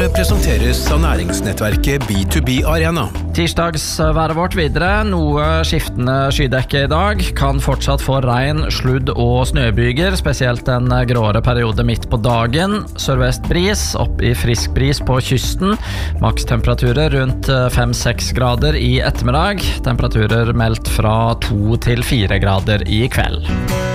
presenteres av næringsnettverket B2B Arena. Tirsdagsværet vårt videre, noe skiftende skydekke I dag, kan fortsatt få regn, sludd og snøbyger, spesielt en gråere periode midt på dagen. Sørvest bris, opp I frisk bris på kysten, makstemperaturer rundt 5-6 grader I ettermiddag, temperaturer meldt fra 2 til 4 grader I kveld.